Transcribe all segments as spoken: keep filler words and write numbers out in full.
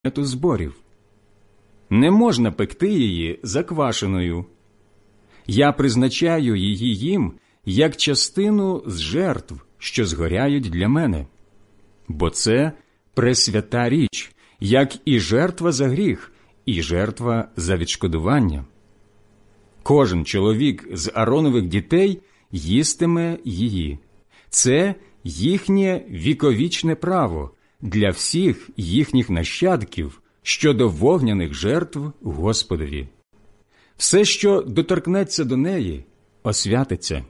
намету зборів. Не можна пекти її заквашеною. Я призначаю її їм як частину з жертв, що згоряють для мене. Бо це пресвята річ, як і жертва за гріх, і жертва за відшкодування. Кожен чоловік з Ааронових дітей їстиме її. Це їхнє віковічне право для всіх їхніх нащадків щодо вогняних жертв Господові. Все, що доторкнеться до неї, освятиться.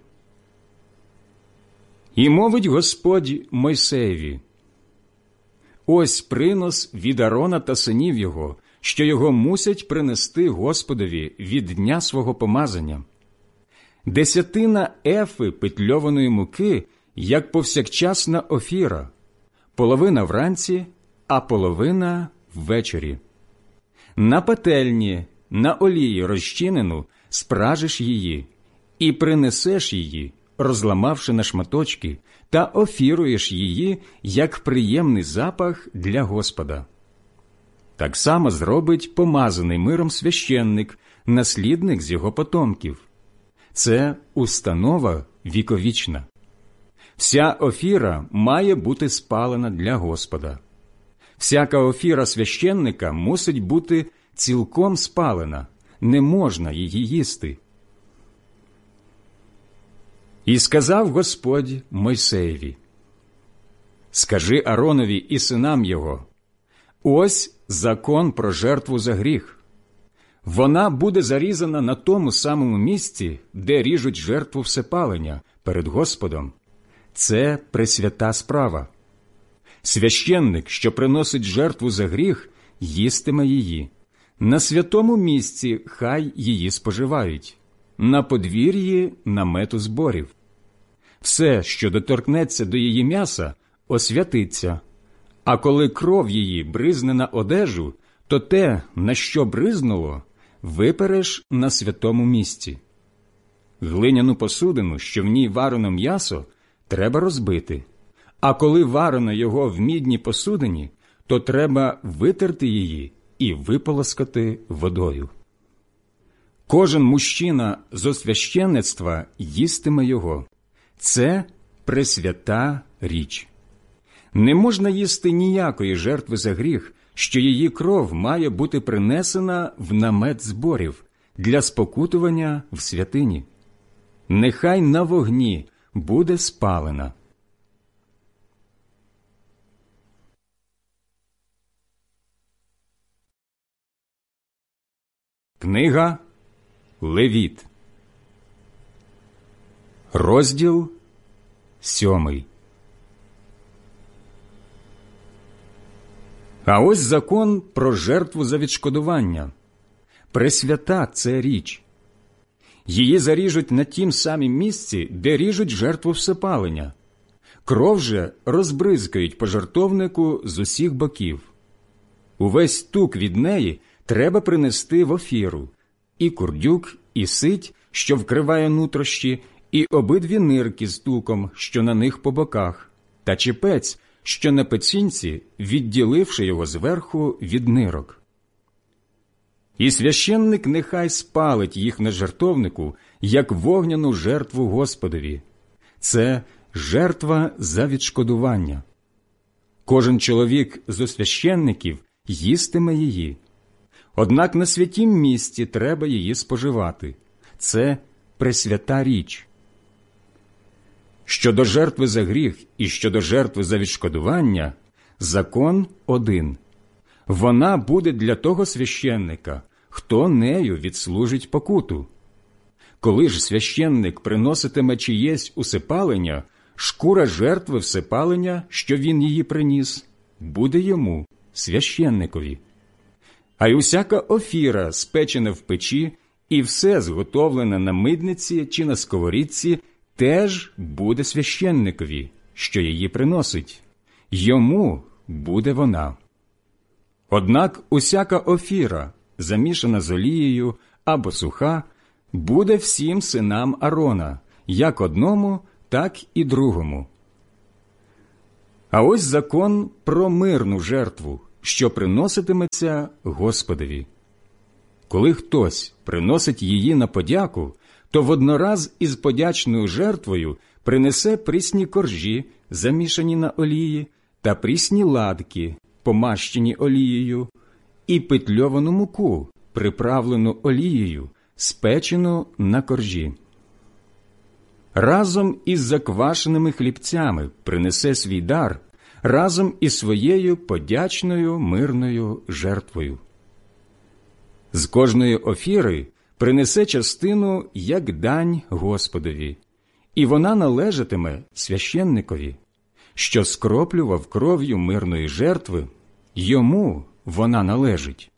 І мовить Господь Мойсеєві: ось принос від Аарона та синів його, що його мусять принести Господові від дня свого помазання. Десятина ефи петльованої муки, як повсякчасна офіра, половина вранці, а половина ввечері. На пательні, на олії розчинену, спражиш її і принесеш її, розламавши на шматочки, та офіруєш її, як приємний запах для Господа. Так само зробить помазаний миром священник, наслідник з його потомків. Це установа віковічна. Вся офіра має бути спалена для Господа. Всяка офіра священника мусить бути цілком спалена, не можна її їсти. І сказав Господь Мойсеєві: скажи Ааронові і синам його: ось закон про жертву за гріх. Вона буде зарізана на тому самому місці, де ріжуть жертву всепалення перед Господом. Це пресвята справа. Священник, що приносить жертву за гріх, їстиме її. На святому місці хай її споживають, на подвір'ї намету зборів. Все, що доторкнеться до її м'яса, освятиться, а коли кров її бризне на одежу, то те, на що бризнуло, випереш на святому місці. Глиняну посудину, що в ній варено м'ясо, треба розбити, а коли варено його в мідній посудині, то треба витерти її і виполоскати водою. Кожен мужчина з освященництва їстиме його. Це пресвята річ. Не можна їсти ніякої жертви за гріх, що її кров має бути принесена в намет зборів для спокутування в святині. Нехай на вогні буде спалена. Книга Левіт, розділ сьомий. А ось закон про жертву за відшкодування. Пресвята це річ. Її заріжуть на тім самім місці, де ріжуть жертву всепалення. Кров же розбризкають по жертовнику з усіх боків. Увесь тук від неї треба принести в офіру, і курдюк, і сить, що вкриває нутрощі, і обидві нирки з туком, що на них по боках, та чепець, що на пецінці, відділивши його зверху від нирок. І священник нехай спалить їх на жертовнику, як вогняну жертву Господові. Це жертва за відшкодування. Кожен чоловік з освященників їстиме її. Однак на святім місці треба її споживати. Це пресвята річ. Щодо жертви за гріх і щодо жертви за відшкодування, закон один. Вона буде для того священника, хто нею відслужить покуту. Коли ж священник приноситиме чиєсь усипалення, шкура жертви всипалення, що він її приніс, буде йому, священникові. А й усяка офіра, спечена в печі, і все зготовлене на мидниці чи на сковорідці, теж буде священникові, що її приносить. Йому буде вона. Однак усяка офіра, замішана з олією або суха, буде всім синам Аарона, як одному, так і другому. А ось закон про мирну жертву, що приноситиметься Господові. Коли хтось приносить її на подяку, то воднораз із подячною жертвою принесе прісні коржі, замішані на олії, та прісні ладки, помащені олією, і питльовану муку, приправлену олією, спечену на коржі. Разом із заквашеними хлібцями принесе свій дар, разом із своєю подячною мирною жертвою. З кожної офіри принесе частину як дань Господові, і вона належатиме священникові, що скроплював кров'ю мирної жертви, йому вона належить.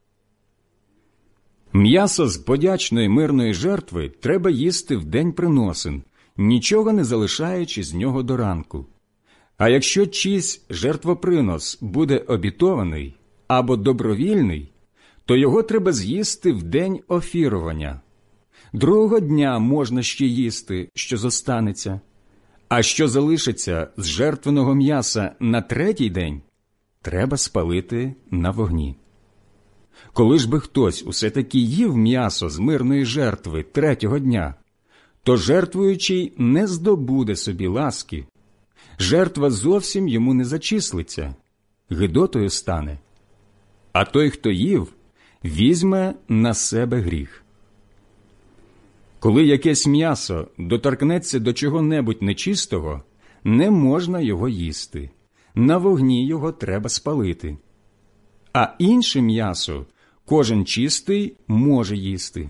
М'ясо з подячної мирної жертви треба їсти в день приносин, нічого не залишаючи з нього до ранку. А якщо чийсь жертвопринос буде обітований або добровільний, то його треба з'їсти в день офірування. Другого дня можна ще їсти, що зостанеться, а що залишиться з жертвеного м'яса на третій день, треба спалити на вогні. Коли ж би хтось усе-таки їв м'ясо з мирної жертви третього дня, то жертвуючий не здобуде собі ласки, жертва зовсім йому не зачислиться, гидотою стане. А той, хто їв, візьме на себе гріх. Коли якесь м'ясо доторкнеться до чого-небудь нечистого, не можна його їсти, на вогні його треба спалити. А інше м'ясо кожен чистий може їсти.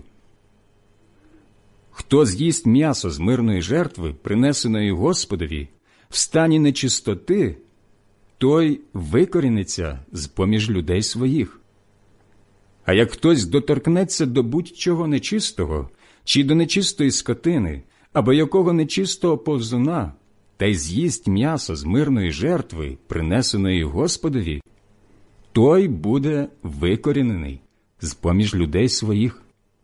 Хто з'їсть м'ясо з мирної жертви, принесеної Господові, в стані нечистоти, той викоріниться з-поміж людей своїх. А як хтось доторкнеться до будь-чого нечистого, чи до нечистої скотини, або якого нечистого повзуна, та й з'їсть м'ясо з мирної жертви, принесеної Господові, той буде викорінений з-поміж людей своїх.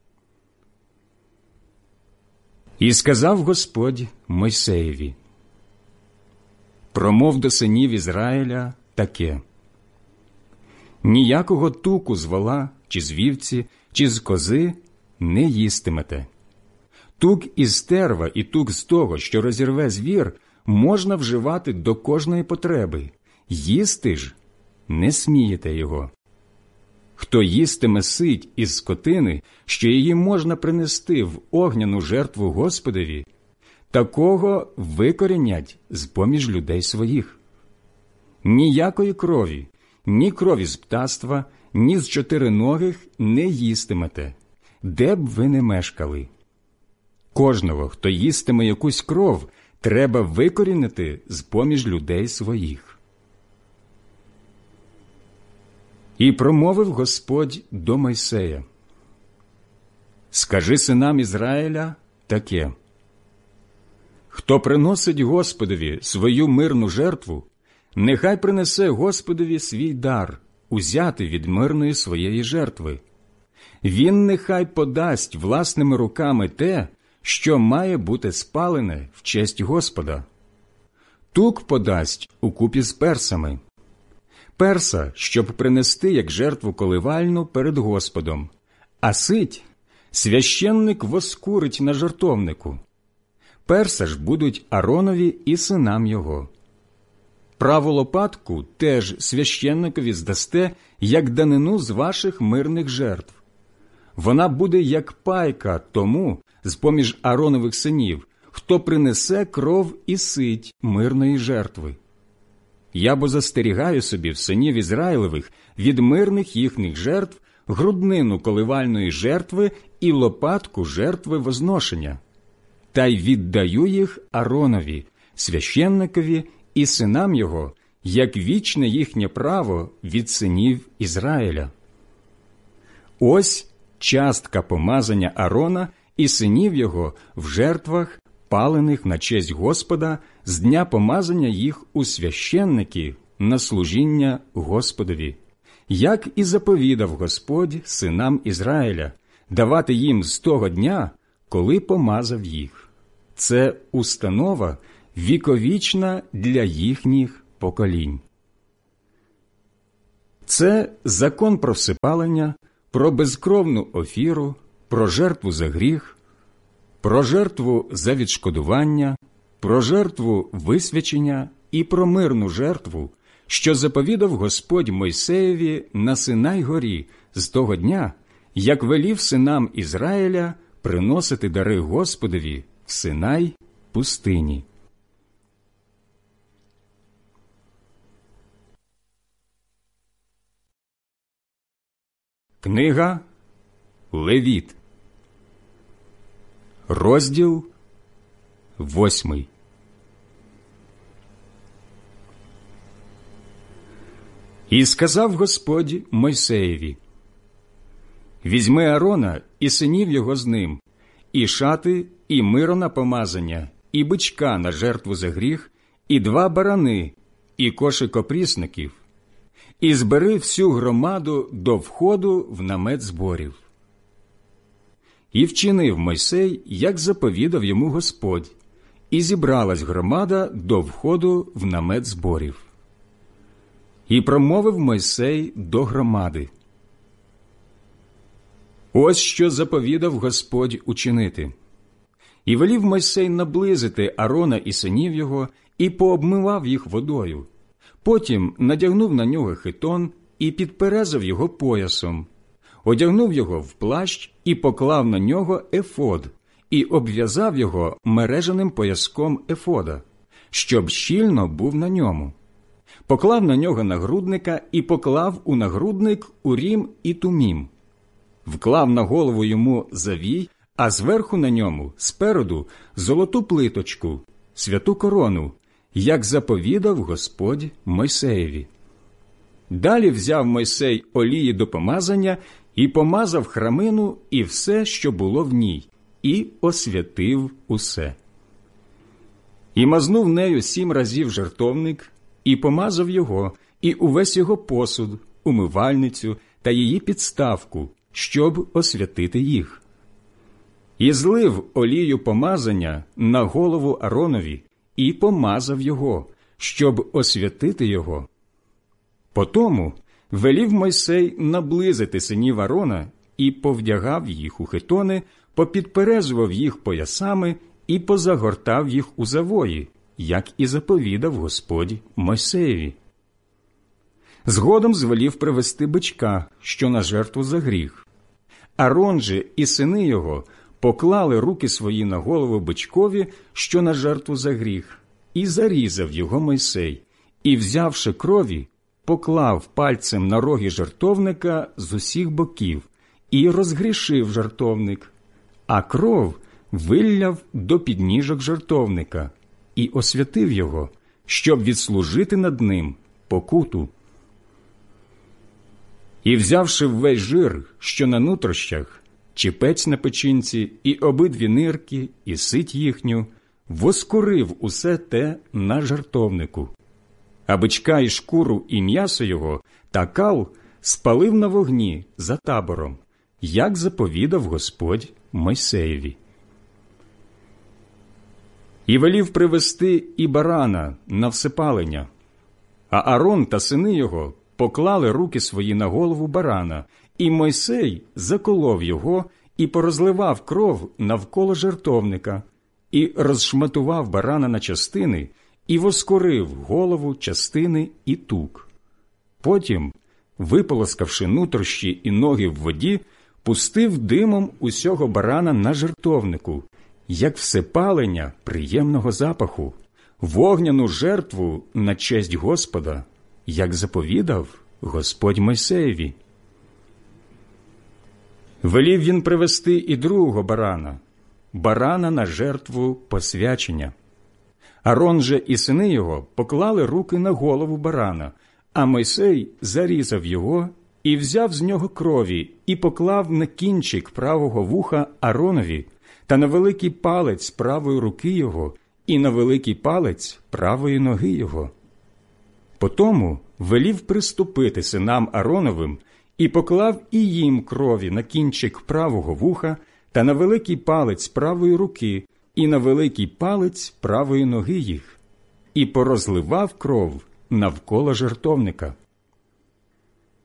І сказав Господь Мойсеєві: «Промов до синів Ізраїля таке: ніякого туку з вола, чи з вівці, чи з кози не їстимете. Тук із стерва і тук з того, що розірве звір, можна вживати до кожної потреби, їсти ж не смієте його. Хто їстиме сить із скотини, що її можна принести в огняну жертву Господові, такого викорінять з-поміж людей своїх. Ніякої крові, ні крові з птаства, ні з чотириногих не їстимете, де б ви не мешкали. Кожного, хто їстиме якусь кров, треба викорінити з-поміж людей своїх». І промовив Господь до Мойсея: «Скажи синам Ізраїля таке: хто приносить Господові свою мирну жертву, нехай принесе Господові свій дар, узятий від мирної своєї жертви. Він нехай подасть власними руками те, що має бути спалене в честь Господа. Тук подасть укупі з персами. Перса, щоб принести як жертву коливальну перед Господом, а сить священник воскурить на жертовнику. Перса ж будуть Аронові і синам його. Праву лопатку теж священникові здасте, як данину з ваших мирних жертв. Вона буде як пайка тому з-поміж Аронових синів, хто принесе кров і сить мирної жертви. Я бо застерігаю собі в синів Ізраїлевих від мирних їхніх жертв груднину коливальної жертви і лопатку жертви возношення, та й віддаю їх Аронові, священникові і синам його, як вічне їхнє право від синів Ізраїля. Ось частка помазання Арона і синів його в жертвах, палених на честь Господа, з дня помазання їх у священники на служіння Господові, як і заповідав Господь синам Ізраїля, давати їм з того дня, коли помазав їх. Це установа віковічна для їхніх поколінь. Це закон про всепалення, про безкровну офіру, про жертву за гріх, про жертву за відшкодування, про жертву висвячення і про мирну жертву, що заповідав Господь Мойсеєві на Синай горі з того дня, як велів синам Ізраїля приносити дари Господові в Синай пустині. Книга Левіт, розділ восьмий. І сказав Господь Мойсеєві: «Візьми Аарона і синів його з ним, і шати, і миро на помазання, і бичка на жертву за гріх, і два барани, і кошик опрісників, і збери всю громаду до входу в намет зборів». І вчинив Мойсей, як заповідав йому Господь, і зібралась громада до входу в намет зборів. І промовив Мойсей до громади: «Ось що заповідав Господь учинити». І велів Мойсей наблизити Аарона і синів його, і пообмивав їх водою. Потім надягнув на нього хитон і підперезав його поясом, одягнув його в плащ і поклав на нього ефод, і обв'язав його мережаним пояском ефода, щоб щільно був на ньому. Поклав на нього нагрудника і поклав у нагрудник урім і тумім. Вклав на голову йому завій, а зверху на ньому, спереду, золоту плиточку, святу корону, як заповідав Господь Мойсеєві. Далі взяв Мойсей олії до помазання і помазав храмину і все, що було в ній, і освятив усе. І мазнув нею сім разів жертовник, і помазав його, і увесь його посуд, умивальницю та її підставку, щоб освятити їх. І злив олію помазання на голову Ааронові, і помазав його, щоб освятити його. Потому велів Мойсей наблизити синів Аарона і повдягав їх у хитони, попідперезував їх поясами і позагортав їх у завої, як і заповідав Господь Мойсеєві. Згодом звелів привести бичка, що на жертву за гріх. Аарон же і сини його поклали руки свої на голову бичкові, що на жертву за гріх, і зарізав його Мойсей, і, взявши крові, поклав пальцем на роги жертовника з усіх боків і розгрішив жертовник, а кров вилляв до підніжок жертовника і освятив його, щоб відслужити над ним покуту. І, взявши весь жир, що на нутрощах, чіпець на печінці, і обидві нирки, і сить їхню, воскурив усе те на жертовнику. А бичка і шкуру, і м'ясо його, та кал спалив на вогні за табором, як заповідав Господь Мойсеєві. І велів привести і барана на всепалення, а Аарон та сини його поклали руки свої на голову барана, і Мойсей заколов його і порозливав кров навколо жертовника, і розшматував барана на частини, і воскурив голову, частини і тук. Потім, виполоскавши нутрощі і ноги в воді, пустив димом усього барана на жертовнику, як всепалення приємного запаху, вогняну жертву на честь Господа, як заповідав Господь Мойсеєві. Велів він привести і другого барана, барана на жертву посвячення. Аарон же і сини його поклали руки на голову барана, а Мойсей зарізав його і взяв з нього крові і поклав на кінчик правого вуха Ааронові та на великий палець правої руки його і на великий палець правої ноги його. Потому велів приступити синам Аароновим і поклав і їм крові на кінчик правого вуха та на великий палець правої руки і на великий палець правої ноги їх, і порозливав кров навколо жертовника.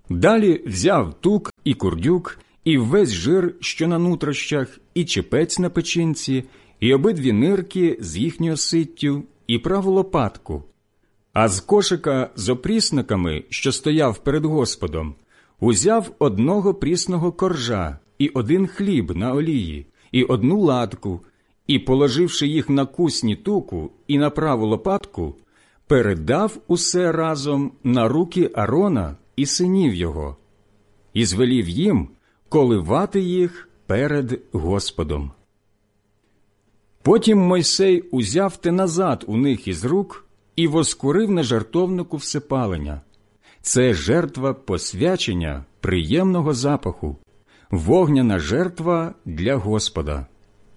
Далі взяв тук і курдюк, і весь жир, що на нутрощах, і чепець на печінці, і обидві нирки з їхньою ситтю, і праву лопатку. А з кошика з опрісниками, що стояв перед Господом, узяв одного прісного коржа, і один хліб на олії, і одну ладку, і, положивши їх на кусні туку і на праву лопатку, передав усе разом на руки Аарона і синів його, і звелів їм коливати їх перед Господом. Потім Мойсей узяв те назад у них із рук і воскурив на жертовнику всепалення. Це жертва посвячення приємного запаху, вогняна жертва для Господа.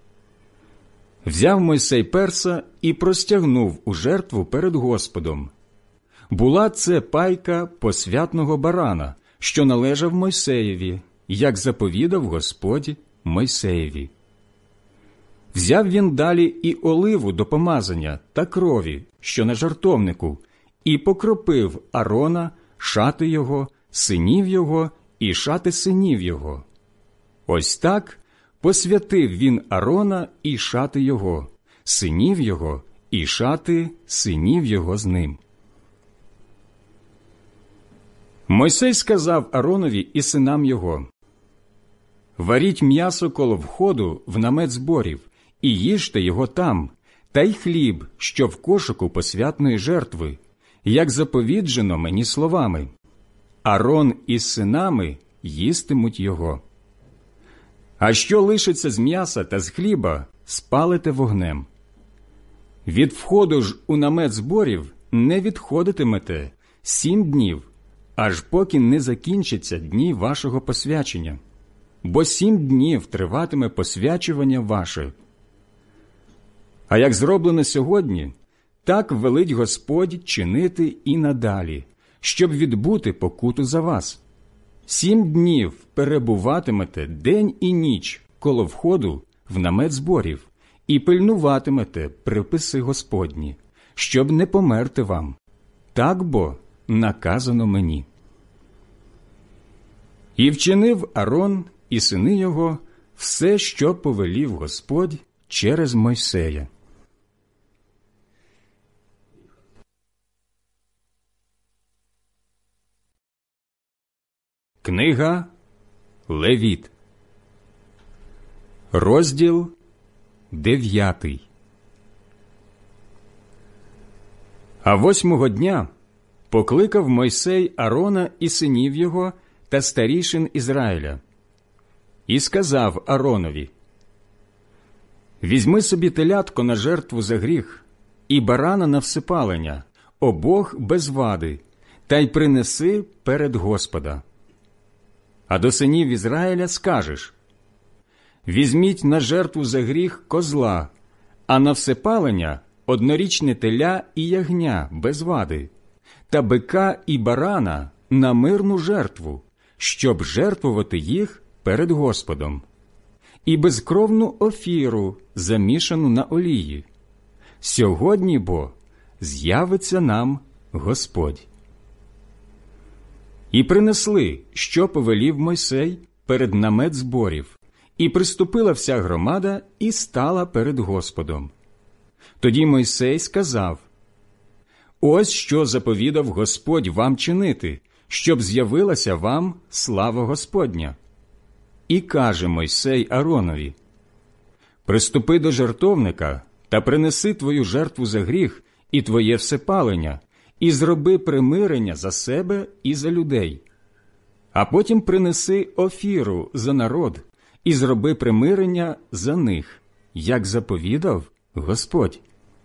Взяв Мойсей перса і простягнув у жертву перед Господом. Була це пайка посвятного барана, що належав Мойсеєві, як заповідав Господь Мойсеєві. Взяв він далі і оливу до помазання та крові, що на жертовнику, і покропив Аарона, шати його, синів його і шати синів його. Ось так посвятив він Аарона і шати його, синів його і шати синів його з ним. Мойсей сказав Ааронові і синам його: «Варіть м'ясо коло входу в намет зборів, і їжте його там, та й хліб, що в кошику посвятної жертви, як заповіджено мені словами. Аарон із синами їстимуть його. А що лишиться з м'яса та з хліба, спалите вогнем. Від входу ж у намет зборів не відходитимете сім днів, аж поки не закінчаться дні вашого посвячення, бо сім днів триватиме посвячування ваше. А як зроблено сьогодні, так велить Господь чинити і надалі, щоб відбути покуту за вас. Сім днів перебуватимете день і ніч коло входу в намет зборів і пильнуватимете приписи Господні, щоб не померти вам. Так бо наказано мені». І вчинив Аарон і сини його все, що повелів Господь через Мойсея. Книга Левіт, розділ дев'ятий. А восьмого дня покликав Мойсей Аарона і синів його та старішин Ізраїля. І сказав Ааронові: «Візьми собі телятко на жертву за гріх і барана на всипалення, обох без вади, та й принеси перед Господа. А до синів Ізраїля скажеш: візьміть на жертву за гріх козла, а на всепалення однорічне теля і ягня без вади, та бика і барана на мирну жертву, щоб жертвувати їх перед Господом, і безкровну офіру, замішану на олії. Сьогодні бо з'явиться нам Господь». І принесли, що повелів Мойсей, перед намет зборів, і приступила вся громада і стала перед Господом. Тоді Мойсей сказав: «Ось що заповідав Господь вам чинити, щоб з'явилася вам слава Господня». І каже Мойсей Ааронові: «Приступи до жертовника та принеси твою жертву за гріх і твоє всепалення, і зроби примирення за себе і за людей. А потім принеси офіру за народ і зроби примирення за них, як заповідав Господь».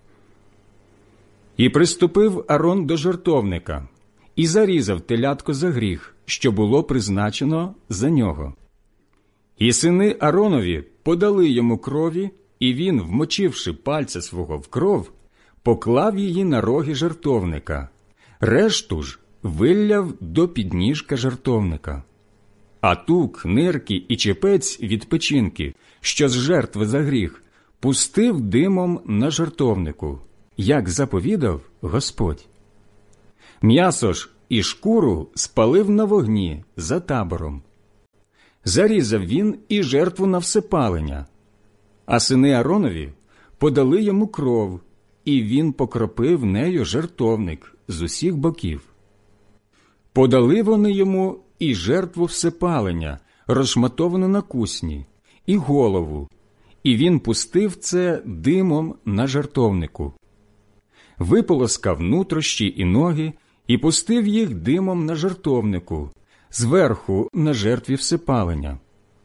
І приступив Аарон до жертовника і зарізав телятко за гріх, що було призначено за нього. І сини Ааронові подали йому крові, і він, вмочивши пальця свого в кров, поклав її на роги жертовника, решту ж вилляв до підніжка жертовника. А тук, нирки і чепець від печінки, що з жертви за гріх, пустив димом на жертовнику, як заповідав Господь. М'ясо ж і шкуру спалив на вогні за табором. Зарізав він і жертву на всепалення, а сини Ааронові подали йому кров, і він покропив нею жертовник з усіх боків. Подали вони йому і жертву всепалення, розшматовану на кусні, і голову, і він пустив це димом на жертовнику. Виполоскав нутрощі і ноги і пустив їх димом на жертовнику, зверху на жертві всепалення.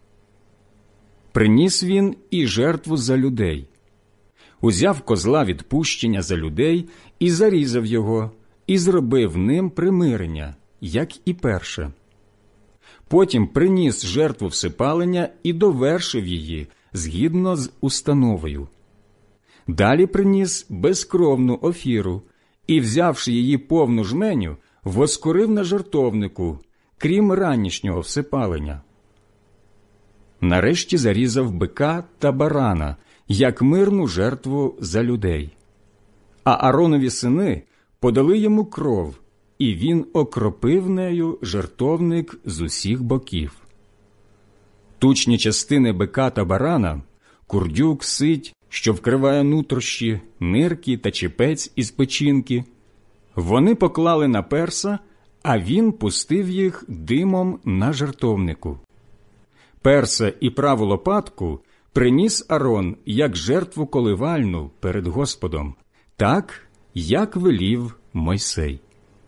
Приніс він і жертву за людей. Узяв козла відпущення за людей і зарізав його, і зробив ним примирення, як і перше. Потім приніс жертву всепалення і довершив її, згідно з установою. Далі приніс безкровну офіру і, взявши її повну жменю, воскурив на жертовнику, крім ранішнього всепалення. Нарешті зарізав бика та барана, як мирну жертву за людей. А Ааронові сини подали йому кров, і він окропив нею жертовник з усіх боків. Тучні частини бика та барана, курдюк, сить, що вкриває нутрощі, нирки та чепець із печінки, вони поклали на перса, а він пустив їх димом на жертовнику. Перса і праву лопатку приніс Аарон як жертву коливальну перед Господом, так, як велів Мойсей.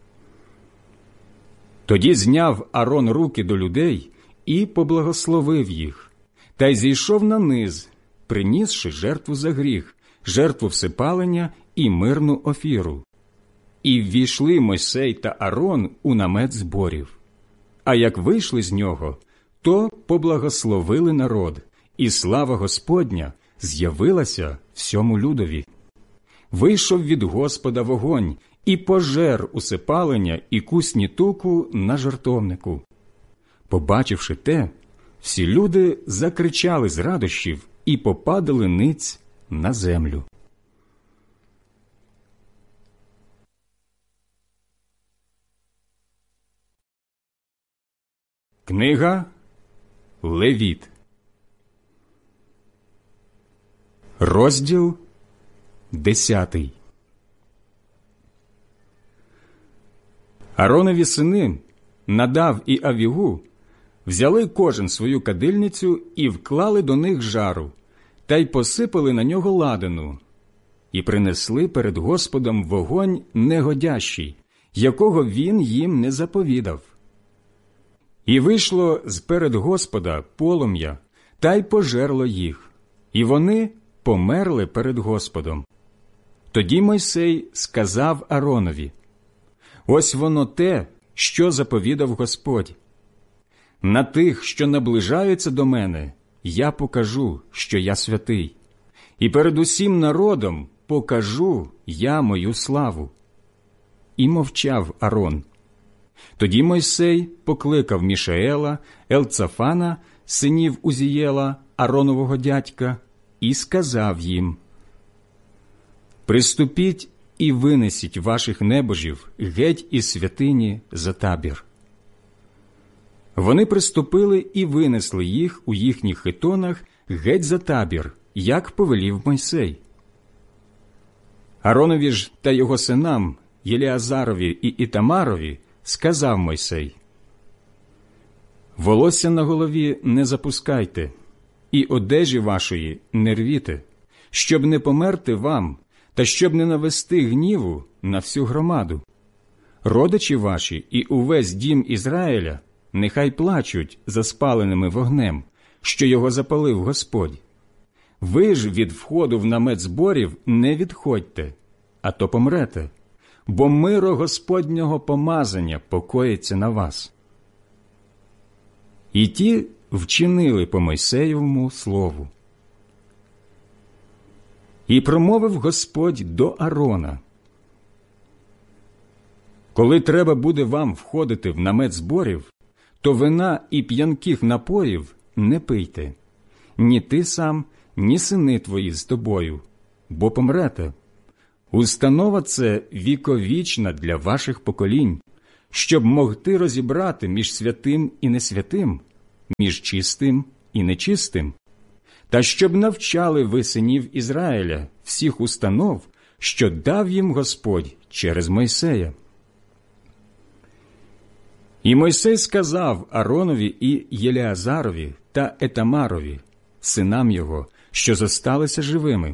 Тоді зняв Аарон руки до людей і поблагословив їх, та й зійшов на низ, принісши жертву за гріх, жертву всепалення і мирну офіру. І ввійшли Мойсей та Аарон у намет зборів. А як вийшли з нього, то поблагословили народ, і слава Господня з'явилася всьому людові. Вийшов від Господа вогонь і пожер усипалення і кусні туку на жертовнику. Побачивши те, всі люди закричали з радощів і попадали ниць на землю. Книга Левіт, розділ десятий. Ааронові сини, Надав і Авігу, взяли кожен свою кадильницю і вклали до них жару, та й посипали на нього ладану, і принесли перед Господом вогонь негодящий, якого він їм не заповідав. І вийшло з-перед Господа полум'я, та й пожерло їх, і вони померли перед Господом. Тоді Мойсей сказав Ааронові: «Ось воно те, що заповідав Господь. На тих, що наближаються до мене, я покажу, що я святий, і перед усім народом покажу я мою славу». І мовчав Аарон. Тоді Мойсей покликав Мішаела, Елцафана, синів Узієла, Ааронового дядька, і сказав їм: «Приступіть і винесіть ваших небожів геть із святині за табір». Вони приступили і винесли їх у їхніх хитонах геть за табір, як повелів Мойсей. Ааронові ж та його синам, Єліазарові і Ітамарові, сказав Мойсей: «Волосся на голові не запускайте, і одежі вашої не рвіте, щоб не померти вам, та щоб не навести гніву на всю громаду. Родичі ваші і увесь дім Ізраїля нехай плачуть за спаленими вогнем, що його запалив Господь. Ви ж від входу в намет зборів не відходьте, а то помрете, бо миро Господнього помазання покоїться на вас». І ті вчинили по Мойсеєвому слову. І промовив Господь до Аарона: «Коли треба буде вам входити в намет зборів, то вина і п'янких напоїв не пийте, ні ти сам, ні сини твої з тобою, бо помрете. Установа це віковічна для ваших поколінь, щоб могти розібрати між святим і несвятим, між чистим і нечистим, та щоб навчали ви синів Ізраїля всіх установ, що дав їм Господь через Мойсея. І Мойсей сказав Аронові і Єлеазарові та Етамарові, синам його, що зосталися живими: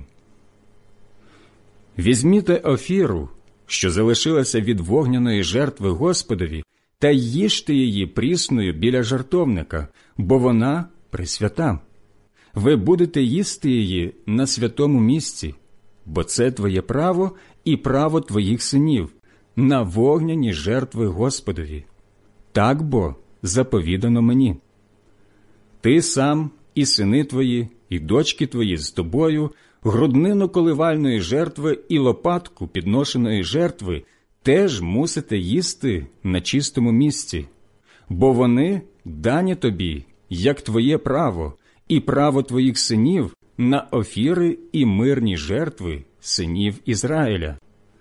«Візьміте офіру, що залишилася від вогняної жертви Господові, та їжте її прісною біля жертовника, бо вона пресвята. Ви будете їсти її на святому місці, бо це твоє право і право твоїх синів, на вогняні жертви Господові. Так бо заповідано мені. Ти сам, і сини твої, і дочки твої з тобою, груднину коливальної жертви і лопатку підношеної жертви теж мусите їсти на чистому місці, бо вони дані тобі, як твоє право, і право твоїх синів на офіри і мирні жертви синів Ізраїля.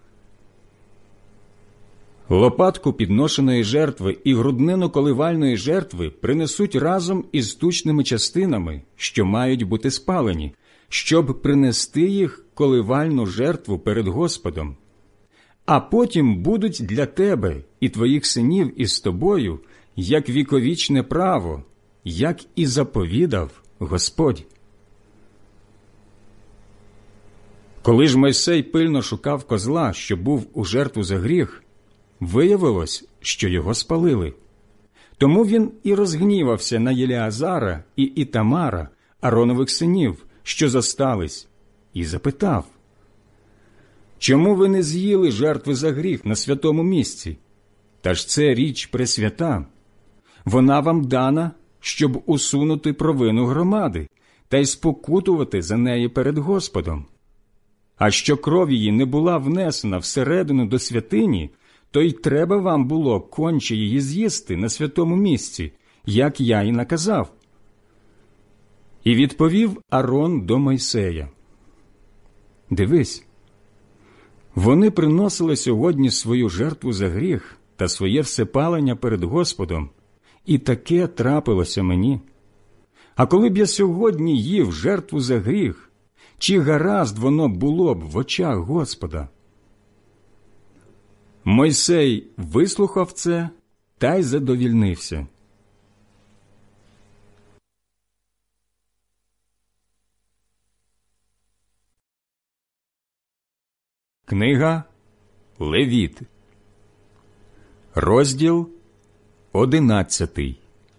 Лопатку підношеної жертви і груднину коливальної жертви принесуть разом із тучними частинами, що мають бути спалені, щоб принести їх коливальну жертву перед Господом. А потім будуть для тебе і твоїх синів із тобою, як віковічне право, як і заповідав Господь». Коли ж Мойсей пильно шукав козла, що був у жертву за гріх, виявилось, що його спалили. Тому він і розгнівався на Єлеазара і Ітамара, Аронових синів, що зостались, і запитав: «Чому ви не з'їли жертви за гріх на святому місці? Та ж це річ пресвята. Вона вам дана, щоб усунути провину громади та й спокутувати за неї перед Господом. А що кров її не була внесена всередину до святині, то й треба вам було конче її з'їсти на святому місці, як я й наказав». І відповів Арон до Мойсея: «Дивись, вони приносили сьогодні свою жертву за гріх та своє всепалення перед Господом, і таке трапилося мені. А коли б я сьогодні їв жертву за гріх, чи гаразд воно було б в очах Господа?» Мойсей вислухав це та й задовільнився. Книга Левіт, розділ одинадцятий.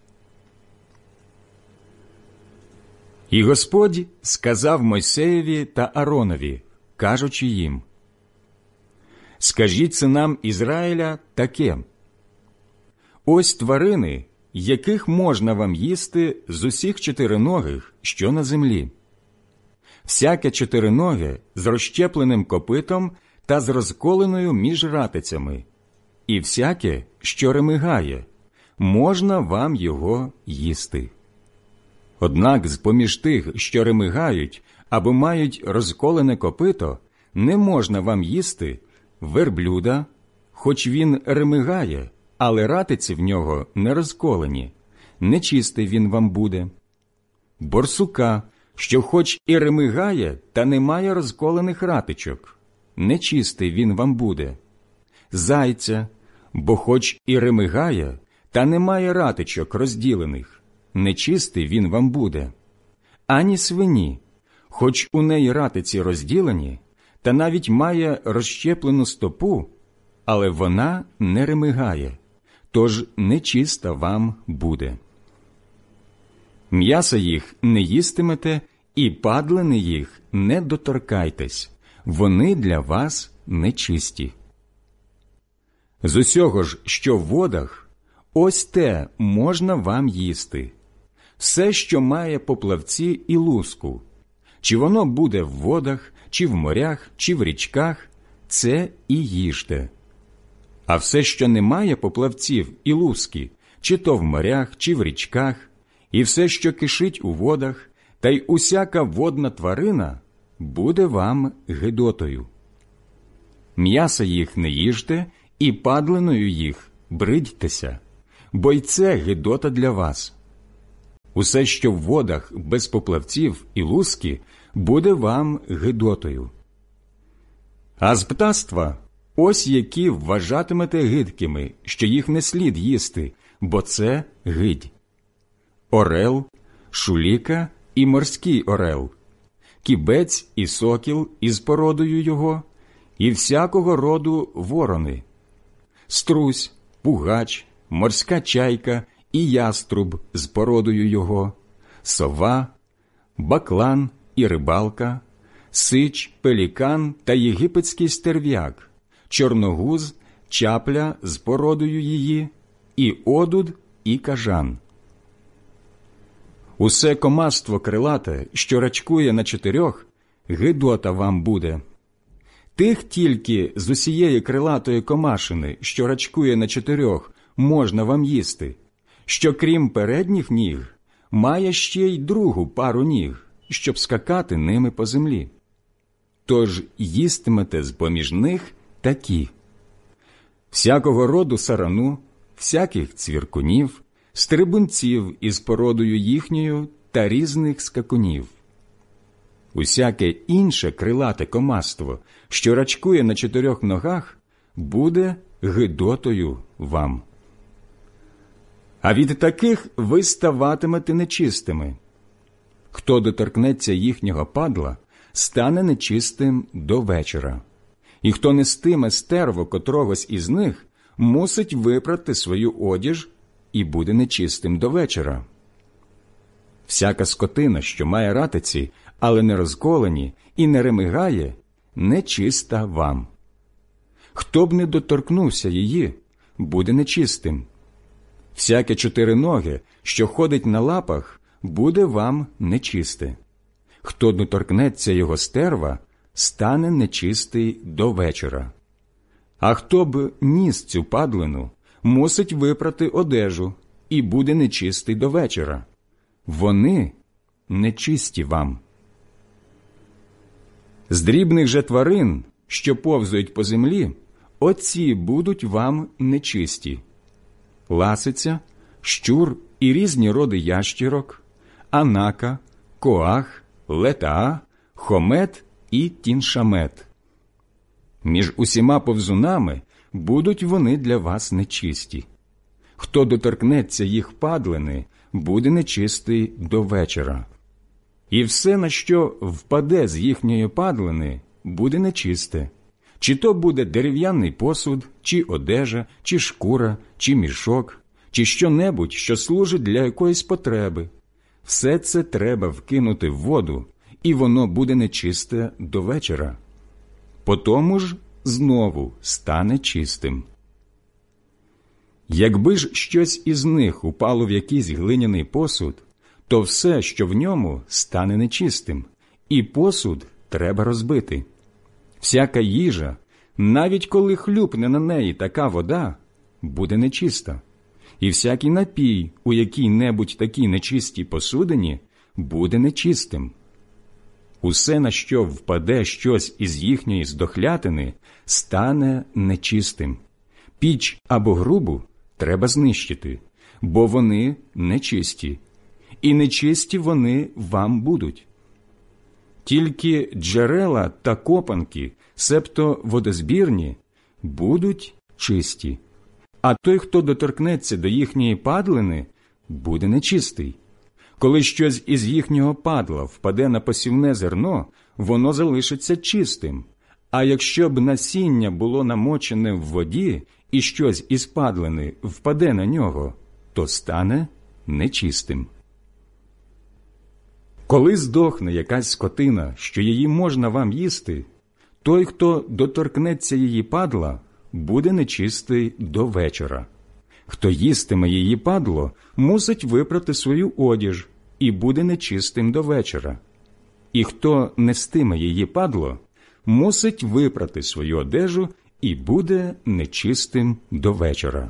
І Господь сказав Мойсеєві та Аронові, кажучи їм: «Скажіть синам Ізраїля таке: ось тварини, яких можна вам їсти з усіх чотириногих, що на землі. Всяке чотириноге з розщепленим копитом та з розколеною між ратицями, і всяке, що ремигає, можна вам його їсти. Однак з-поміж тих, що ремигають або мають розколене копито, не можна вам їсти верблюда, хоч він ремигає, але ратиці в нього не розколені, нечистий він вам буде. Борсука, що хоч і ремигає, та не має розколених ратичок, нечистий він вам буде. Зайця, бо хоч і ремигає, та не має ратичок розділених, нечистий він вам буде. Ані свині, хоч у неї ратиці розділені, та навіть має розщеплену стопу, але вона не ремигає, тож нечиста вам буде. М'яса їх не їстимете, і падлини їх не доторкайтесь, вони для вас нечисті. З усього ж, що в водах, ось те можна вам їсти. Все, що має поплавці і луску, чи воно буде в водах, чи в морях, чи в річках, це і їжте. А все, що не має поплавців і луски, чи то в морях, чи в річках, і все, що кишить у водах, та й усяка водна тварина, буде вам гидотою. М'яса їх не їжте, і падлиною їх бридьтеся, бо й це гидота для вас. Усе, що в водах без поплавців і луски, буде вам гидотою. А з птаства ось які вважатимете гидкими, що їх не слід їсти, бо це гидь. Орел, шуліка і морський орел, кібець і сокіл із породою його, і всякого роду ворони, струсь, пугач, морська чайка і яструб з породою його, сова, баклан і рибалка, сич, пелікан та єгипетський стерв'як, чорногуз, чапля з породою її, і одуд, і кажан. Усе комаство крилате, що рачкує на чотирьох, гидота вам буде. Тих тільки з усієї крилатої комашини, що рачкує на чотирьох, можна вам їсти, що крім передніх ніг, має ще й другу пару ніг, щоб скакати ними по землі. Тож їстимете з-поміж них такі: всякого роду сарану, всяких цвіркунів, стрибунців із породою їхньою та різних скакунів. Усяке інше крилате комаство, що рачкує на чотирьох ногах, буде гидотою вам. А від таких ви ставатимете нечистими. Хто доторкнеться їхнього падла, стане нечистим до вечора. І хто нестиме стерво котрогось із них, мусить випрати свою одіж і буде нечистим до вечора. Всяка скотина, що має ратиці, але не розколені і не ремигає, нечиста вам. Хто б не доторкнувся її, буде нечистим. Всяке чотириноге, що ходить на лапах, буде вам нечисте. Хто доторкнеться його стерва, стане нечистий до вечора. А хто б ніс цю падлину, мусить випрати одежу і буде нечистий до вечора. Вони нечисті вам. З дрібних же тварин, що повзають по землі, оці будуть вам нечисті: ласиця, щур і різні роди ящірок, анака, коах, летаа, хомет і тіншамет. Між усіма повзунами будуть вони для вас нечисті. Хто доторкнеться їх падлини, буде нечистий до вечора. І все, на що впаде з їхньої падлини, буде нечисте. Чи то буде дерев'яний посуд, чи одежа, чи шкура, чи мішок, чи що-небудь, що служить для якоїсь потреби. Все це треба вкинути в воду, і воно буде нечисте до вечора. Потому ж знову стане чистим. Якби ж щось із них упало в якийсь глиняний посуд, то все, що в ньому, стане нечистим, і посуд треба розбити. Всяка їжа, навіть коли хлюпне на неї така вода, буде нечиста. І всякий напій у якій-небудь такій нечистій посудині буде нечистим. Усе, на що впаде щось із їхньої здохлятини, стане нечистим. Піч або грубу треба знищити, бо вони нечисті, і нечисті вони вам будуть. Тільки джерела та копанки, себто водозбірні, будуть чисті, а той, хто доторкнеться до їхньої падлини, буде нечистий. Коли щось із їхнього падла впаде на посівне зерно, воно залишиться чистим, а якщо б насіння було намочене в воді і щось із падлини впаде на нього, то стане нечистим. Коли здохне якась скотина, що її можна вам їсти, той, хто доторкнеться її падла, буде нечистий до вечора. Хто їстиме її падло, мусить випрати свою одіж і буде нечистим до вечора. І хто нестиме її падло, мусить випрати свою одежу і буде нечистим до вечора.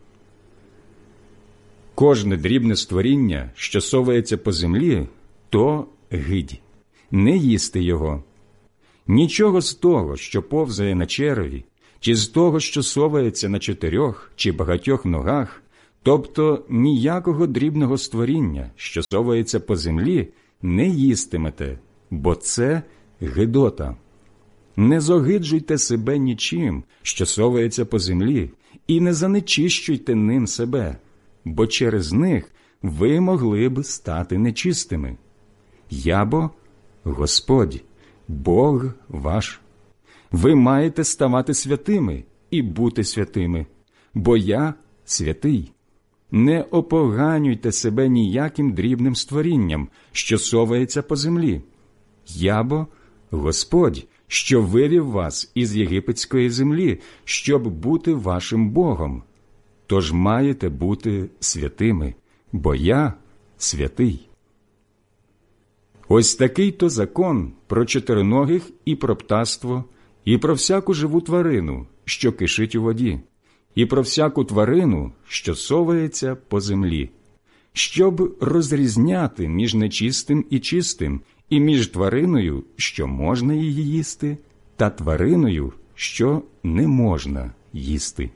Кожне дрібне створіння, що совається по землі, то гидь. Не їсти його. Нічого з того, що повзає на череві, чи з того, що совається на чотирьох чи багатьох ногах, тобто ніякого дрібного створіння, що совається по землі, не їстимете, бо це гидота. Не зогиджуйте себе нічим, що совається по землі, і не занечищуйте ним себе, бо через них ви могли б стати нечистими. Я бо Господь, Бог ваш. Ви маєте ставати святими і бути святими, бо я святий. Не опоганюйте себе ніяким дрібним створінням, що совається по землі. Я бо Господь, що вивів вас із єгипетської землі, щоб бути вашим Богом. Тож маєте бути святими, бо я святий. Ось такий-то закон про чотириногих і про птаство, і про всяку живу тварину, що кишить у воді, і про всяку тварину, що совається по землі, щоб розрізняти між нечистим і чистим, і між твариною, що можна її їсти, та твариною, що не можна їсти.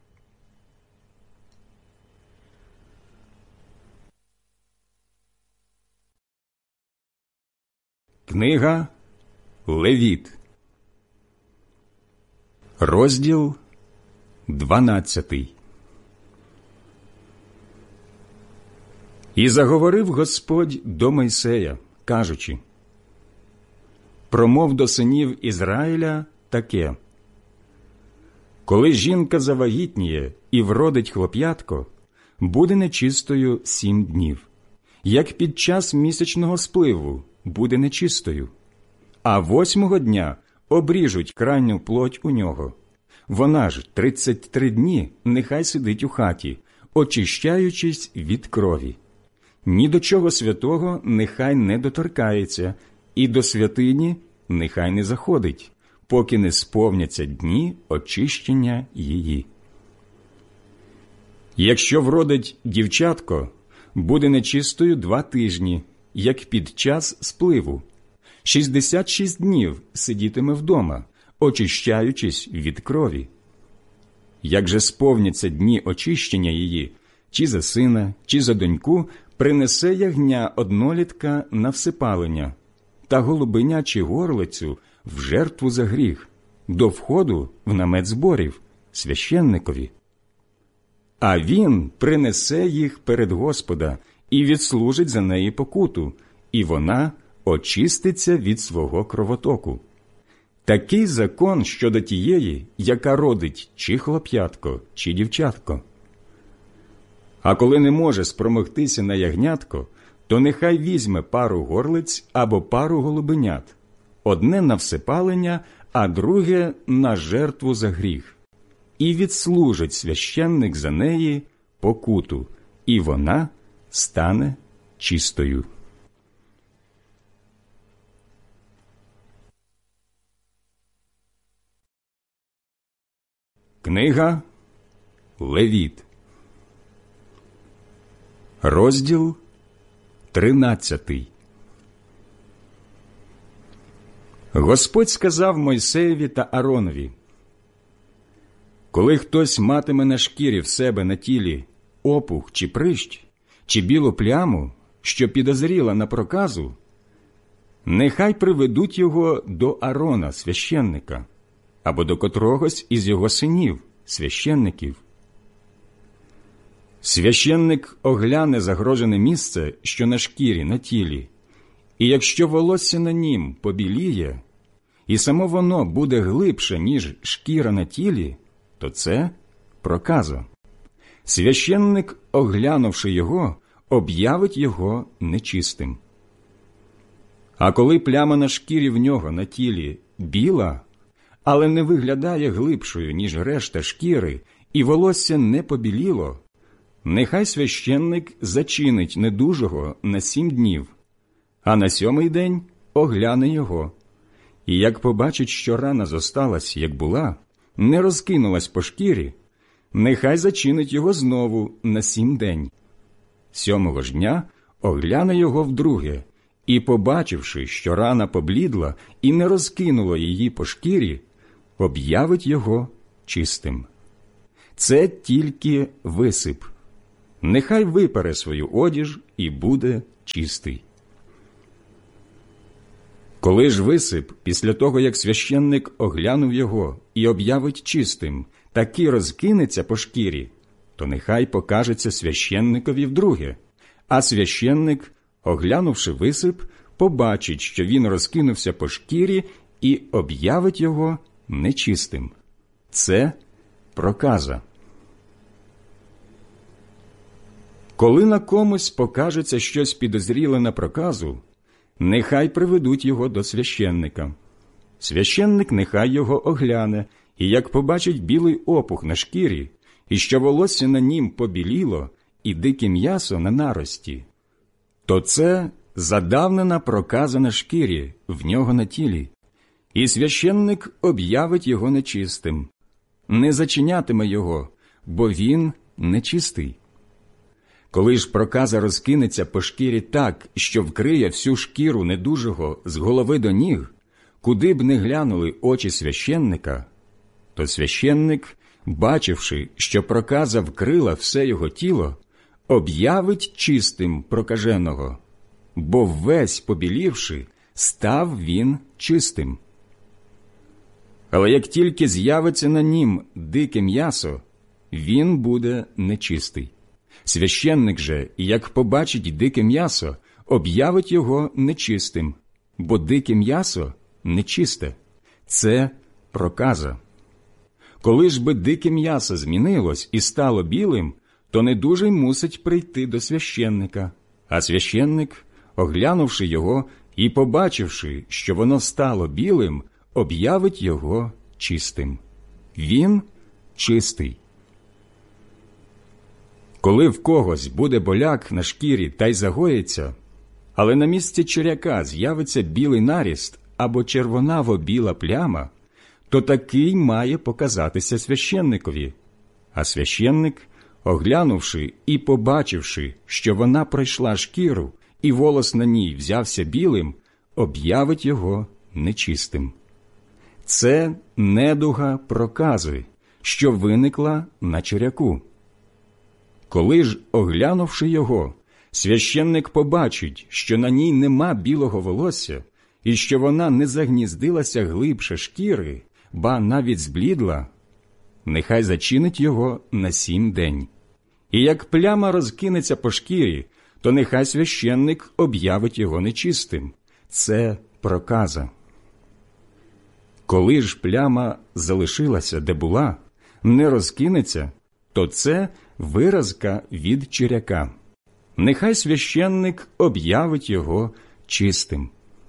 Книга Левіт, розділ дванадцятий. І заговорив Господь до Мойсея, кажучи: «Промов до синів Ізраїля таке: коли жінка завагітніє і вродить хлоп'ятко, буде нечистою сім днів, як під час місячного спливу буде нечистою. А восьмого дня обріжуть крайню плоть у нього. Вона ж тридцять три дні нехай сидить у хаті, очищаючись від крові. Ні до чого святого нехай не доторкається, і до святині нехай не заходить, поки не сповняться дні очищення її. Якщо вродить дівчатко, буде нечистою два тижні, як під час спливу. Шістдесят шість днів сидітиме вдома, очищаючись від крові. Як же сповняться дні очищення її, чи за сина, чи за доньку, принесе ягня однолітка на всипалення, та голубеня чи горлицю в жертву за гріх, до входу в намет зборів, священникові. А він принесе їх перед Господа і відслужить за неї покуту, і вона очиститься від свого кровотоку. Такий закон щодо тієї, яка родить чи хлоп'ятко, чи дівчатко. А коли не може спромогтися на ягнятко, то нехай візьме пару горлиць або пару голубенят, одне на всипалення, а друге на жертву за гріх. І відслужить священник за неї покуту, і вона стане чистою. Книга Левіт, розділ тринадцятий. Господь сказав Мойсеєві та Ааронові: коли хтось матиме на шкірі в себе на тілі опух чи прищ, чи білу пляму, що підозріла на проказу, нехай приведуть його до Аарона, священника, або до котрогось із його синів, священників. Священник огляне загрожене місце, що на шкірі, на тілі, і якщо волосся на нім побіліє, і само воно буде глибше, ніж шкіра на тілі, то це проказа. Священник, оглянувши його, об'явить його нечистим. А коли пляма на шкірі в нього на тілі біла, але не виглядає глибшою, ніж решта шкіри, і волосся не побіліло, нехай священник зачинить недужого на сім днів, а на сьомий день огляне його. І як побачить, що рана зосталась, як була, не розкинулась по шкірі, нехай зачинить його знову на сім день. Сьомого ж дня огляне його вдруге, і, побачивши, що рана поблідла і не розкинула її по шкірі, об'явить його чистим. Це тільки висип. Нехай випере свою одіж і буде чистий. Коли ж висип, після того, як священник оглянув його і об'явить чистим, таки розкинеться по шкірі, то нехай покажеться священникові вдруге, а священник, оглянувши висип, побачить, що він розкинувся по шкірі і об'явить його нечистим. Це проказа. Коли на комусь покажеться щось підозріле на проказу, нехай приведуть його до священника. Священник нехай його огляне, і як побачить білий опух на шкірі, і що волосся на нім побіліло, і дике м'ясо на нарості, то це задавнена проказа на шкірі, в нього на тілі, і священник об'явить його нечистим. Не зачинятиме його, бо він нечистий. Коли ж проказа розкинеться по шкірі так, що вкриє всю шкіру недужого з голови до ніг, куди б не глянули очі священника, то священник, бачивши, що проказа вкрила все його тіло, об'явить чистим прокаженого, бо весь побілівши, став він чистим. Але як тільки з'явиться на нім дике м'ясо, він буде нечистий. Священник же, як побачить дике м'ясо, об'явить його нечистим, бо дике м'ясо нечисте. Це проказа. Коли ж би дике м'ясо змінилось і стало білим, то недужий мусить прийти до священника, а священник, оглянувши його і побачивши, що воно стало білим, об'явить його чистим. Він чистий. Коли в когось буде боляк на шкірі та й загоїться, але на місці черяка з'явиться білий наріст або червонаво-біла пляма, то такий має показатися священникові. А священник, оглянувши і побачивши, що вона пройшла шкіру, і волос на ній взявся білим, об'явить його нечистим. Це недуга прокази, що виникла на черяку. Коли ж, оглянувши його, священник побачить, що на ній нема білого волосся, і що вона не загніздилася глибше шкіри, ба навіть зблідла, нехай зачинить його на сім день. І як пляма розкинеться по шкірі, то нехай священник об'явить його нечистим. Це проказа. Коли ж пляма залишилася, де була, не розкинеться, то це виразка від черяка. Нехай священник об'явить його чистим.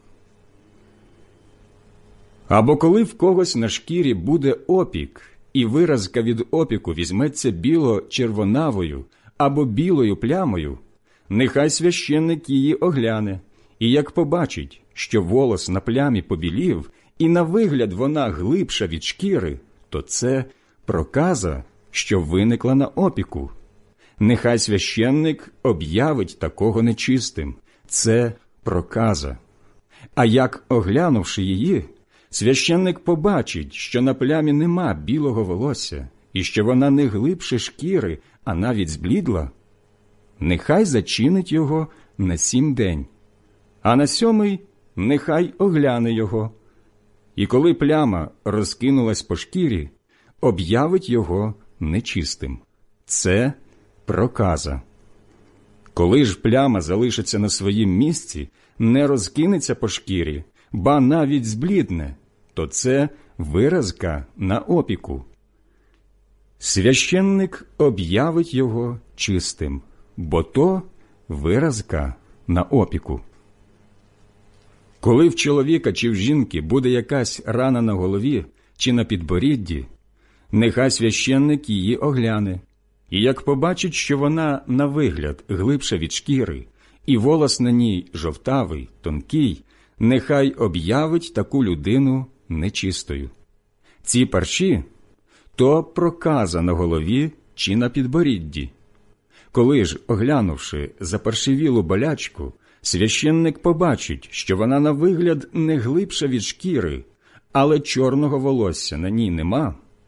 Або коли в когось на шкірі буде опік, і виразка від опіку візьметься біло-червонавою або білою плямою, нехай священник її огляне, і як побачить, що волос на плямі побілів, і на вигляд вона глибша від шкіри, то це проказа, що виникла на опіку. Нехай священник об'явить такого нечистим. Це проказа. А як, оглянувши її, священник побачить, що на плямі нема білого волосся, і що вона не глибше шкіри, а навіть зблідла, нехай зачинить його на сім день, а на сьомий нехай огляне його. І коли пляма розкинулась по шкірі, об'явить його нечистим. Це проказа. Коли ж пляма залишиться на своїм місці, не розкинеться по шкірі, ба навіть зблідне, то це виразка на опіку. Священник об'явить його чистим, бо то виразка на опіку. Коли в чоловіка чи в жінки буде якась рана на голові чи на підборідді, нехай священник її огляне, і як побачить, що вона на вигляд глибша від шкіри, і волос на ній жовтавий, тонкий, нехай об'явить таку людину нечистою. Ці парші – то проказа на голові чи на підборідді. Коли ж, оглянувши запаршивілу болячку, священник побачить, що вона на вигляд не глибша від шкіри, але чорного волосся на ній нема,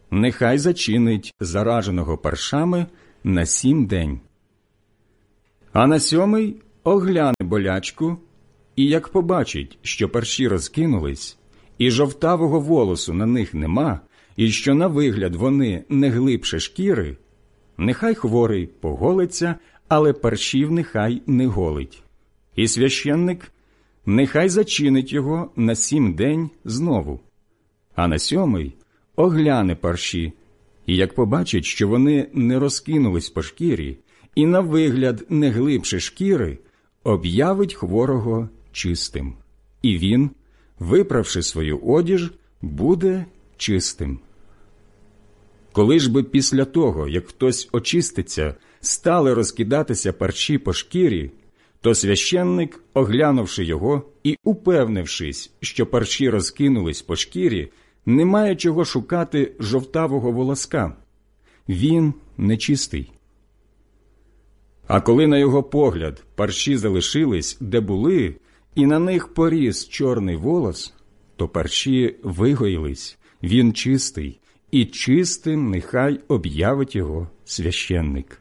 нехай зачинить зараженого паршами на сім день. А на сьомий огляне болячку, і як побачить, що парші розкинулись, і жовтавого волосу на них нема, і що на вигляд вони не глибше шкіри, нехай хворий поголиться, але паршів нехай не голить. І священник нехай зачинить його на сім день знову. А на сьомий огляне парші, і як побачить, що вони не розкинулись по шкірі, і на вигляд не глибше шкіри, об'явить хворого чистим. І він, виправши свою одіж, буде чистим. Коли ж би після того, як хтось очиститься, стали розкидатися парші по шкірі, то священник, оглянувши його і упевнившись, що парші розкинулись по шкірі, не має чого шукати жовтавого волоска. Він нечистий. А коли на його погляд парші залишились, де були, і на них поріс чорний волос, то парші вигоїлись, він чистий, і чистим нехай об'явить його священник.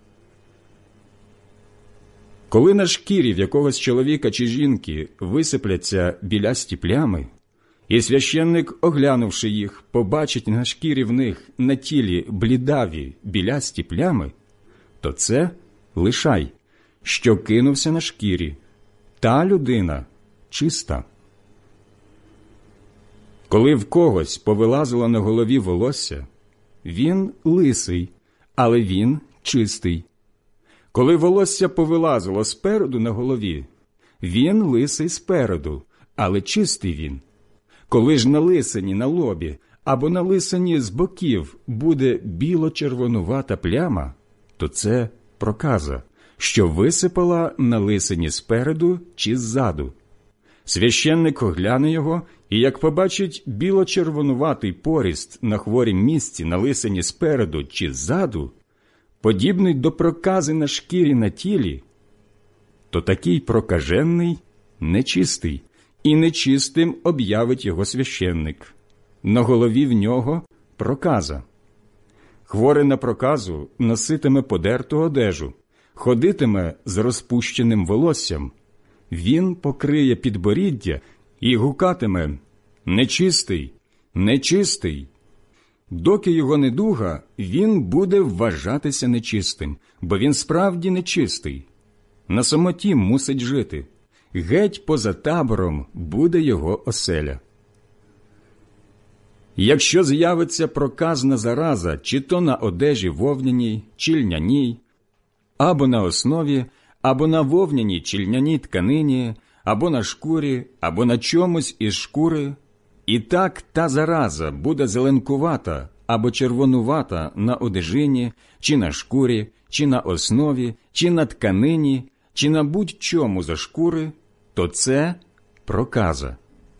Коли на шкірі в якогось чоловіка чи жінки висипляться білясті плями, і священник, оглянувши їх, побачить на шкірі в них на тілі блідаві білясті плями, то це лишай, що кинувся на шкірі. Та людина чиста. Коли в когось повилазило на голові волосся, він лисий, але він чистий. Коли волосся повилазило спереду на голові, він лисий спереду, але чистий він. Коли ж на лисині на лобі або на лисині з боків буде біло-червонувата пляма, то це проказа, що висипала на лисині спереду чи ззаду. Священник огляне його, і як побачить біло-червонуватий поріст на хворім місці на лисині спереду чи ззаду, подібний до прокази на шкірі на тілі, то такий прокажений нечистий, і нечистим об'явить його священник. На голові в нього проказа. Хворий на проказу носитиме подерту одежу, ходитиме з розпущеним волоссям. Він покриє підборіддя і гукатиме «Нечистий! Нечистий!». Доки його недуга, він буде вважатися нечистим, бо він справді нечистий. На самоті мусить жити. Геть поза табором буде його оселя. Якщо з'явиться проказна зараза, чи то на одежі вовняній, чи льняній, або на основі, або на вовняній чи льняній тканині, або на шкурі, або на чомусь із шкури, і так та зараза буде зеленкувата або червонувата на одежині, чи на шкурі, чи на основі, чи на тканині, чи на будь-чому за шкури, то це проказа.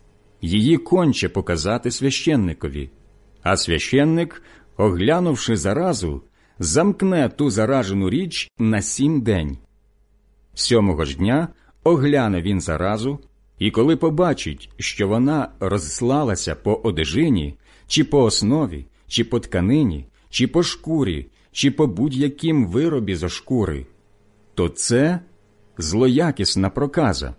Її конче показати священникові, а священник, оглянувши заразу, замкне ту заражену річ на сім день. Сьомого ж дня огляне він заразу, і коли побачить, що вона розслалася по одежині, чи по основі, чи по тканині, чи по шкурі, чи по будь-яким виробі зо шкури, то це злоякісна проказа.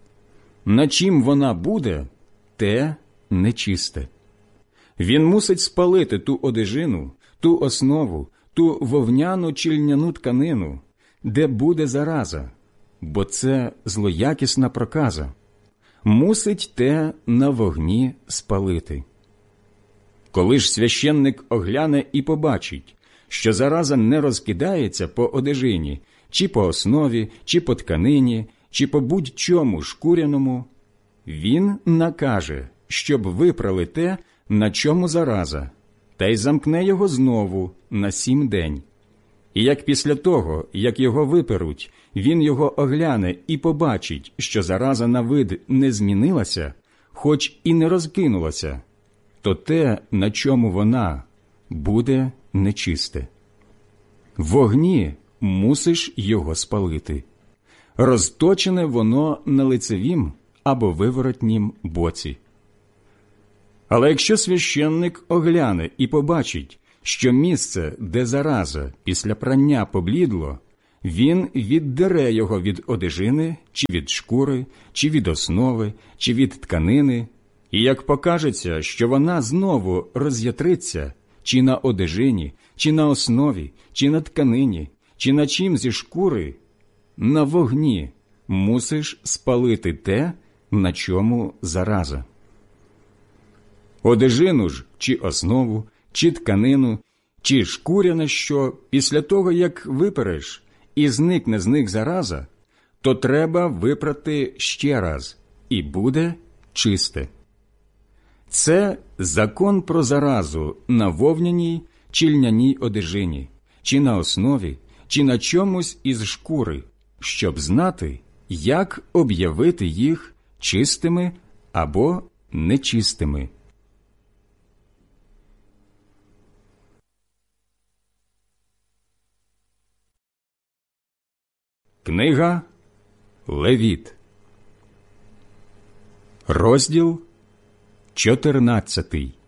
На чим вона буде, те нечисте. Він мусить спалити ту одежину, ту основу, ту вовняну чи льняну тканину, де буде зараза, бо це злоякісна проказа. Мусить те на вогні спалити. Коли ж священник огляне і побачить, що зараза не розкидається по одежині, чи по основі, чи по тканині, чи по будь-чому шкуряному, він накаже, щоб випрали те, на чому зараза, та й замкне його знову на сім день. І як після того, як його виперуть, він його огляне і побачить, що зараза на вид не змінилася, хоч і не розкинулася, то те, на чому вона, буде нечисте. В вогні мусиш його спалити. Розточене воно на лицевім або виворотнім боці. Але якщо священник огляне і побачить, що місце, де зараза після прання поблідло, він віддере його від одежини, чи від шкури, чи від основи, чи від тканини, і як покажеться, що вона знову роз'ятриться, чи на одежині, чи на основі, чи на тканині, чи на чим зі шкури, на вогні мусиш спалити те, на чому зараза. Одежину ж, чи основу, чи тканину, чи шкуряне що, після того, як випереш, і зникне з них зараза, то треба випрати ще раз, і буде чисте. Це закон про заразу на вовняній чи льняній одежині, чи на основі, чи на чомусь із шкури, щоб знати, як об'явити їх чистими або нечистими. Книга Левіт, розділ чотирнадцятий.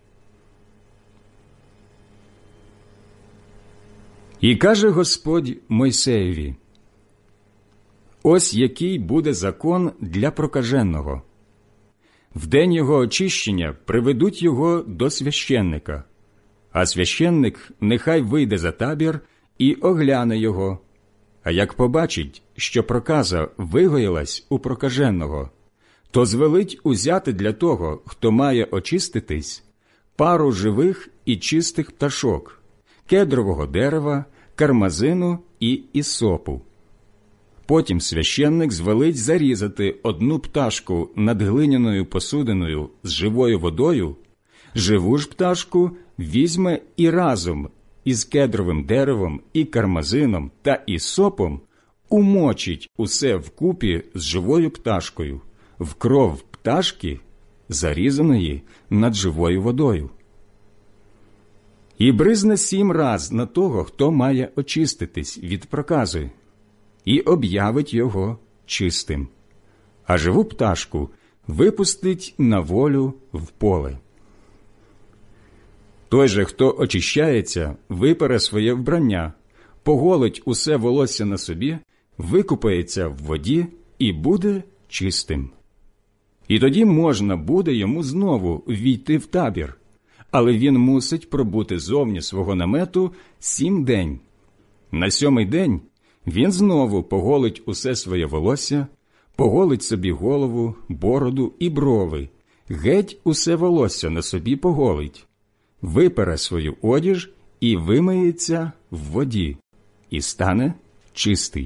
І каже Господь Мойсеєві: «Ось який буде закон для прокаженого. В день його очищення приведуть його до священника, а священник нехай вийде за табір і огляне його. А як побачить, що проказа вигоїлась у прокаженого, то звелить узяти для того, хто має очиститись, пару живих і чистих пташок, кедрового дерева, кармазину і ісопу. Потім священник звелить зарізати одну пташку над глиняною посудиною з живою водою, живу ж пташку візьме і разом із кедровим деревом і кармазином та ісопом умочить усе вкупі з живою пташкою, в кров пташки, зарізаної над живою водою. І бризне сім раз на того, хто має очиститись від прокази, і об'явить його чистим, а живу пташку випустить на волю в поле. Той же, хто очищається, випере своє вбрання, поголить усе волосся на собі, викупається в воді і буде чистим. І тоді можна буде йому знову ввійти в табір, але він мусить пробути зовні свого намету сім день. На сьомий день він знову поголить усе своє волосся, поголить собі голову, бороду і брови, геть усе волосся на собі поголить, випере свою одіж і вимиється в воді, і стане чистий.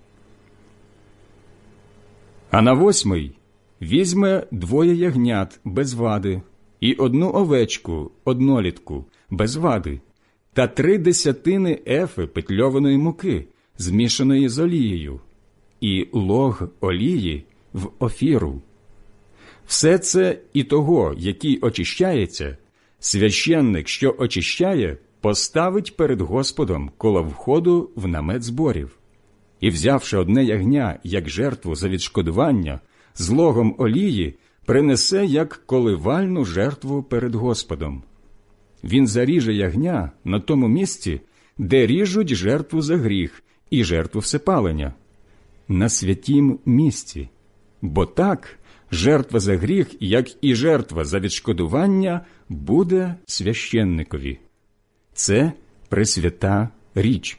А на восьмий візьме двоє ягнят без вади і одну овечку, однолітку, без вади, та три десятини ефи петльованої муки, змішаної з олією, і лог олії в офіру. Все це і того, який очищається, священник, що очищає, поставить перед Господом коло входу в намет зборів. І, взявши одне ягня як жертву за відшкодування, з логом олії принесе як коливальну жертву перед Господом. Він заріже ягня на тому місці, де ріжуть жертву за гріх і жертву всепалення, на святім місці, бо так жертва за гріх, як і жертва за відшкодування, буде священникові. Це пресвята річ.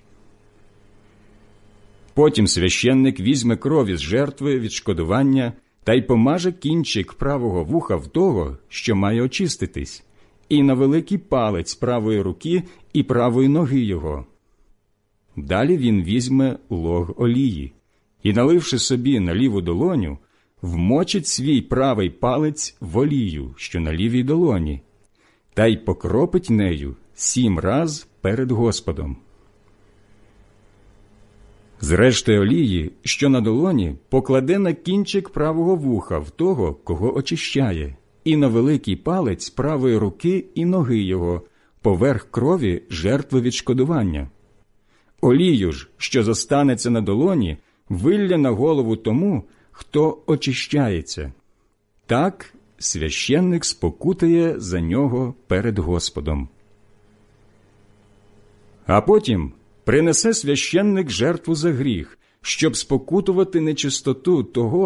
Потім священник візьме кров із жертви відшкодування та й помаже кінчик правого вуха в того, що має очиститись, і на великий палець правої руки і правої ноги його. Далі він візьме лог олії і, наливши собі на ліву долоню, вмочить свій правий палець в олію, що на лівій долоні, та й покропить нею сім раз перед Господом. З решти олії, що на долоні, покладе на кінчик правого вуха в того, кого очищає, і на великий палець правої руки і ноги його, поверх крові жертви відшкодування. Олію ж, що зостанеться на долоні, вилля на голову тому, хто очищається. Так священник спокутає за нього перед Господом. А потім принесе священник жертву за гріх, щоб спокутувати нечистоту того,